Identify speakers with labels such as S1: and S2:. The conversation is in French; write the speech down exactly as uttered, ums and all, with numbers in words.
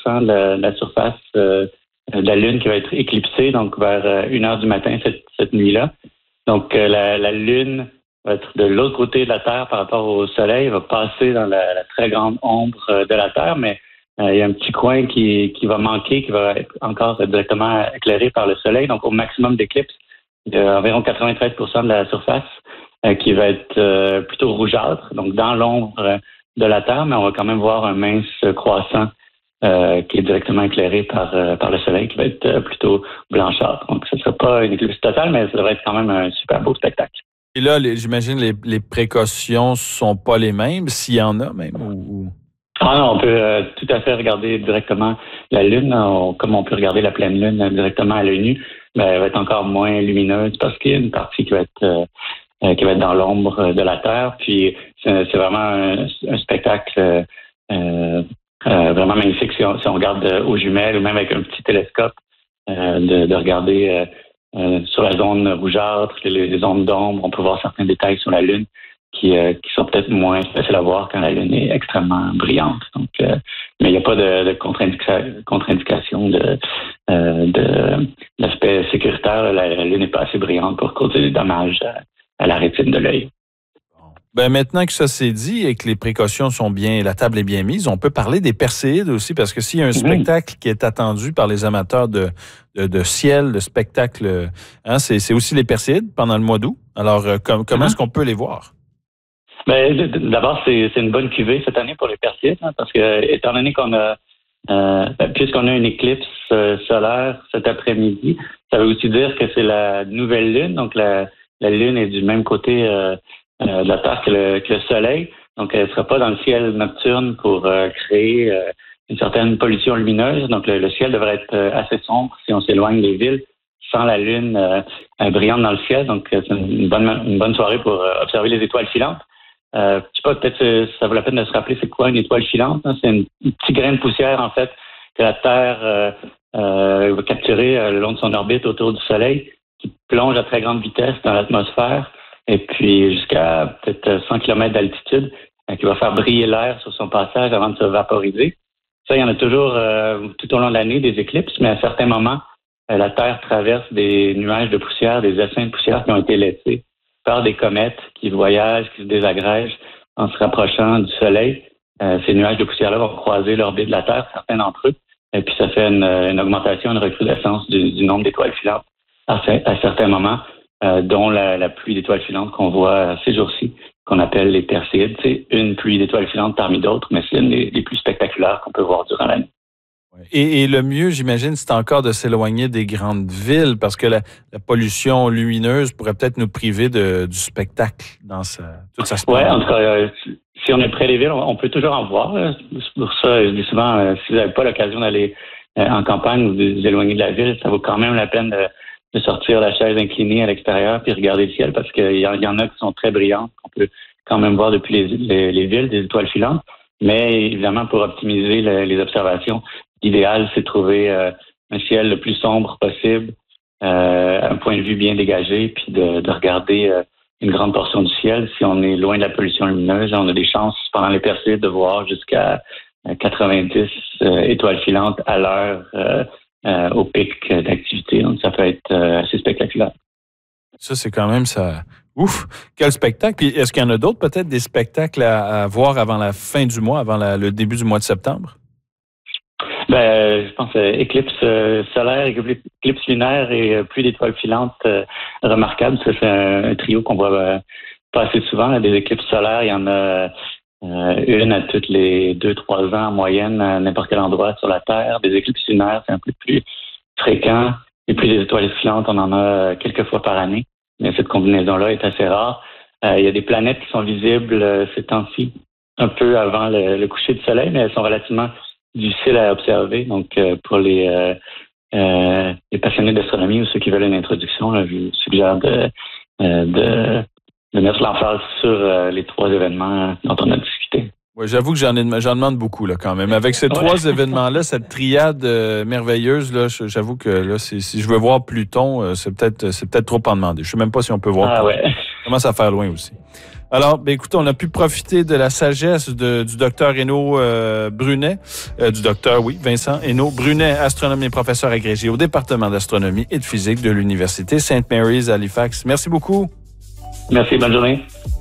S1: cent de la, de la surface euh, de la Lune qui va être éclipsée, donc vers une heure du matin cette, cette nuit-là. Donc, euh, la, la Lune va être de l'autre côté de la Terre par rapport au Soleil, va passer dans la, la très grande ombre de la Terre, mais euh, il y a un petit coin qui, qui va manquer, qui va être encore directement éclairé par le Soleil. Donc, au maximum d'éclipse, il y a environ quatre-vingt-treize pour cent de la surface euh, qui va être euh, plutôt rougeâtre, donc dans l'ombre de la Terre, mais on va quand même voir un mince croissant euh, qui est directement éclairé par, euh, par le Soleil, qui va être euh, plutôt blanchâtre. Donc, ce ne sera pas une éclipse totale, mais ça devrait être quand même un super beau spectacle.
S2: Et là, les, j'imagine les, les précautions sont pas les mêmes, s'il y en a même, ou...
S1: Ah non, on peut euh, tout à fait regarder directement la Lune, on, comme on peut regarder la pleine Lune directement à l'œil nu, mais elle va être encore moins lumineuse parce qu'il y a une partie qui va être euh, qui va être dans l'ombre de la Terre. Puis c'est, c'est vraiment un, un spectacle euh, euh, vraiment magnifique si on, si on regarde aux jumelles ou même avec un petit télescope, euh, de, de regarder euh, euh, sur la zone rougeâtre, les, les zones d'ombre, on peut voir certains détails sur la Lune. Qui, euh, qui sont peut-être moins faciles à voir quand la Lune est extrêmement brillante. Donc, euh, mais il n'y a pas de, de contre-indica- contre-indication de, euh, de l'aspect sécuritaire. La, la Lune n'est pas assez brillante pour causer des dommages à, à la rétine de l'œil.
S2: Ben maintenant que ça s'est dit et que les précautions sont bien, la table est bien mise, on peut parler des Perséides aussi, parce que s'il y a un mm-hmm. spectacle qui est attendu par les amateurs de, de, de ciel, de spectacle, hein, c'est, c'est aussi les Perséides pendant le mois d'août. Alors, euh, com- comment mm-hmm. est-ce qu'on peut les voir?
S1: Ben, d'abord, c'est, c'est une bonne cuvée cette année pour les Perséides, hein, parce que étant donné qu'on a, euh, puisqu'on a une éclipse euh, solaire cet après-midi, ça veut aussi dire que c'est la nouvelle Lune, donc la, la Lune est du même côté euh, euh, de la Terre que le, que le Soleil, donc elle ne sera pas dans le ciel nocturne pour euh, créer euh, une certaine pollution lumineuse, donc le, le ciel devrait être euh, assez sombre si on s'éloigne des villes sans la Lune euh, brillante dans le ciel, donc c'est une bonne, une bonne soirée pour euh, observer les étoiles filantes. Euh, je sais pas, peut-être que ça vaut la peine de se rappeler c'est quoi une étoile filante. Hein? C'est une, une petite graine de poussière, en fait, que la Terre euh, euh, va capturer euh, le long de son orbite autour du Soleil, qui plonge à très grande vitesse dans l'atmosphère, et puis jusqu'à peut-être cent kilomètres d'altitude, euh, qui va faire briller l'air sur son passage avant de se vaporiser. Ça, il y en a toujours euh, tout au long de l'année des éclipses, mais à certains moments, euh, la Terre traverse des nuages de poussière, des essaims de poussière qui ont été laissés par des comètes qui voyagent, qui se désagrègent en se rapprochant du Soleil. Euh, ces nuages de poussière-là vont croiser l'orbite de la Terre, certains d'entre eux, et puis ça fait une, une augmentation, une recrudescence du, du nombre d'étoiles filantes à, à certains moments, euh, dont la, la pluie d'étoiles filantes qu'on voit ces jours-ci, qu'on appelle les Perséides. C'est une pluie d'étoiles filantes parmi d'autres, mais c'est une des, des plus spectaculaires qu'on peut voir durant l'année.
S2: Et, et le mieux, j'imagine, c'est encore de s'éloigner des grandes villes parce que la, la pollution lumineuse pourrait peut-être nous priver de, du spectacle dans sa, toute sa splendeur.
S1: Oui, en tout cas, euh, si on est près des villes, on, on peut toujours en voir. Là. Pour ça, je dis souvent, euh, si vous n'avez pas l'occasion d'aller euh, en campagne ou de vous éloigner de la ville, ça vaut quand même la peine de, de sortir la chaise inclinée à l'extérieur puis regarder le ciel parce qu'il y, y en a qui sont très brillantes, qu'on peut quand même voir depuis les, les, les villes, des étoiles filantes. Mais évidemment, pour optimiser le, les observations, l'idéal, c'est de trouver euh, un ciel le plus sombre possible, euh, un point de vue bien dégagé, puis de, de regarder euh, une grande portion du ciel. Si on est loin de la pollution lumineuse, on a des chances pendant les Perséides de voir jusqu'à quatre-vingt-dix euh, étoiles filantes à l'heure euh, euh, au pic d'activité. Donc, ça peut être euh, assez spectaculaire.
S2: Ça, c'est quand même ça. Ouf! Quel spectacle! Puis est-ce qu'il y en a d'autres, peut-être, des spectacles à, à voir avant la fin du mois, avant la, le début du mois de septembre?
S1: Ben, je pense euh, éclipse euh, solaire, éclipse lunaire et euh, pluie d'étoiles filantes euh, remarquables. Ça, c'est un, un trio qu'on voit euh, pas assez souvent. Là. Des éclipses solaires, il y en a euh, une à toutes les deux, trois ans en moyenne à n'importe quel endroit sur la Terre. Des éclipses lunaires, c'est un peu plus fréquent. Et puis des étoiles filantes, on en a quelques fois par année. Mais cette combinaison-là est assez rare. Euh, il y a des planètes qui sont visibles euh, ces temps-ci, un peu avant le, le coucher du soleil, mais elles sont relativement difficiles à observer. Donc, euh, pour les, euh, euh, les passionnés d'astronomie ou ceux qui veulent une introduction, là, je vous suggère de, euh, de, de mettre l'emphase sur euh, les trois événements dont on a discuté.
S2: Oui, j'avoue que j'en, ai, j'en demande beaucoup là, quand même. Avec ces ouais. trois événements-là, cette triade euh, merveilleuse, là, j'avoue que là, c'est, si je veux voir Pluton, euh, c'est, peut-être, c'est peut-être trop en demander. Je ne sais même pas si on peut voir
S1: ah,
S2: Pluton.
S1: Ouais.
S2: Ça commence à faire loin aussi. Alors, ben, écoute, on a pu profiter de la sagesse de, du docteur Hainaut euh, Brunet, euh, du docteur, oui, Vincent Hainaut Brunet, astronome et professeur agrégé au département d'astronomie et de physique de l'Université Saint Mary's à Halifax. Merci beaucoup.
S1: Merci, bonne journée.